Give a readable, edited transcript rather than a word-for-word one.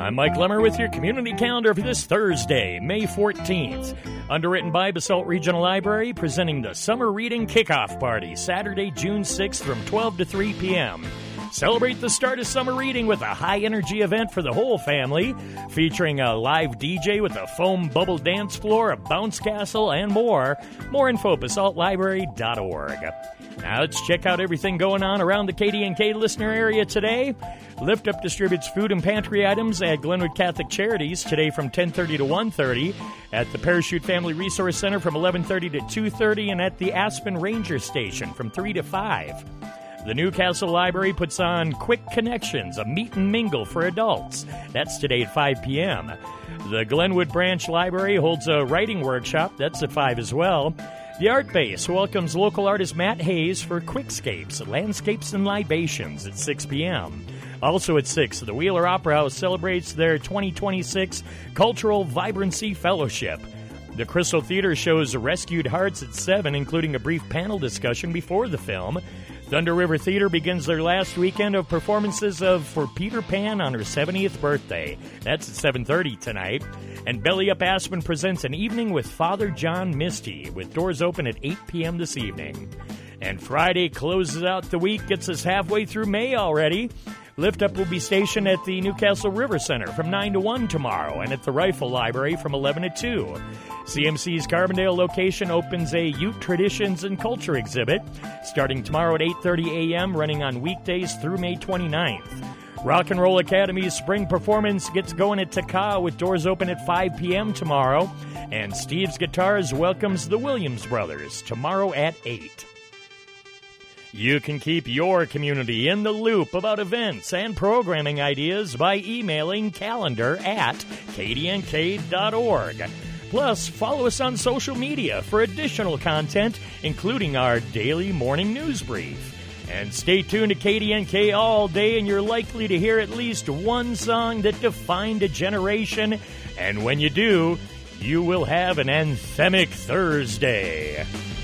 I'm Mike Lemmer with your community calendar for this Thursday, May 14th. Underwritten by Basalt Regional Library, presenting the Summer Reading Kickoff Party, Saturday, June 6th from 12 to 3 p.m. Celebrate the start of summer reading with a high-energy event for the whole family, featuring a live DJ with a foam bubble dance floor, a bounce castle, and more. More info, basaltlibrary.org. Now let's check out everything going on around the KDNK listener area today. Lift Up distributes food and pantry items at Glenwood Catholic Charities today from 10:30 to 1:30, at the Parachute Family Resource Center from 11:30 to 2:30, and at the Aspen Ranger Station from 3 to 5. The Newcastle Library puts on Quick Connections, a meet and mingle for adults. That's today at 5 p.m. The Glenwood Branch Library holds a writing workshop. That's at 5 as well. The Art Base welcomes local artist Matt Hayes for Quickscapes, Landscapes and Libations at 6 p.m. Also at 6, the Wheeler Opera House celebrates their 2026 Cultural Vibrancy Fellowship. The Crystal Theater shows Rescued Hearts at 7, including a brief panel discussion before the film. Thunder River Theater begins their last weekend of performances For Peter Pan on her 70th birthday. That's at 7:30 tonight. And Belly Up Aspen presents an evening with Father John Misty, with doors open at 8 p.m. this evening. And Friday closes out the week, gets us halfway through May already. Lift Up will be stationed at the Newcastle River Center from 9 to 1 tomorrow, and at the Rifle Library from 11 to 2. CMC's Carbondale location opens a Ute Traditions and Culture exhibit starting tomorrow at 8:30 a.m., running on weekdays through May 29th. Rock and Roll Academy's spring performance gets going at Taka with doors open at 5 p.m. tomorrow, and Steve's Guitars welcomes the Williams Brothers tomorrow at 8. You can keep your community in the loop about events and programming ideas by emailing calendar@kdnk.org. Plus, follow us on social media for additional content, including our daily morning news brief. And stay tuned to KDNK all day, and you're likely to hear at least one song that defined a generation. And when you do, you will have an anthemic Thursday.